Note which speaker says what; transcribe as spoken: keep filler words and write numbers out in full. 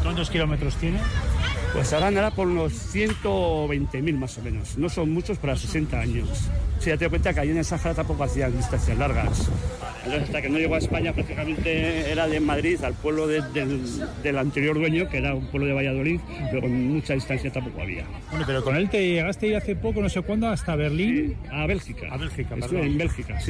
Speaker 1: ¿Cuántos kilómetros tiene?
Speaker 2: Pues ahora andará por unos ciento veinte mil más o menos. No son muchos para sesenta años. Si ya te das cuenta que allí en el Sáhara tampoco hacían distancias largas. Entonces, hasta que no llegó a España, prácticamente era de Madrid al pueblo de, del, del anterior dueño, que era un pueblo de Valladolid, pero con mucha distancia tampoco había.
Speaker 1: Bueno, pero con él te llegaste hace poco, no sé cuándo, hasta Berlín.
Speaker 2: Sí, a Bélgica.
Speaker 1: A Bélgica,
Speaker 2: Estuve
Speaker 1: perdón.
Speaker 2: en Bélgica, sí.